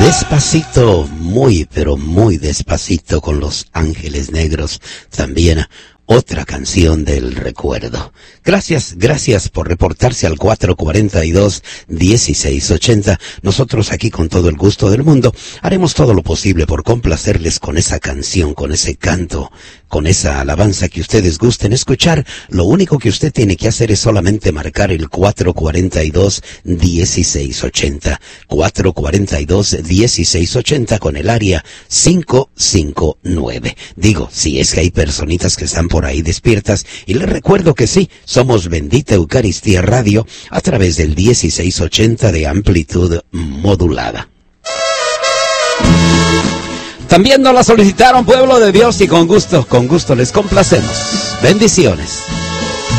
Despacito, muy pero muy despacito con Los Ángeles Negros, también otra canción del recuerdo. Gracias por reportarse al 442-1680. Nosotros aquí con todo el gusto del mundo haremos todo lo posible por complacerles con esa canción, con ese canto, con esa alabanza que ustedes gusten escuchar. Lo único que usted tiene que hacer es solamente marcar el 442-1680. 442-1680 con el área 559. Digo, si es que hay personitas que están por ahí despiertas, y les recuerdo que sí, somos Bendita Eucaristía Radio a través del 1680 de amplitud modulada. También nos la solicitaron, pueblo de Dios, y con gusto les complacemos. Bendiciones.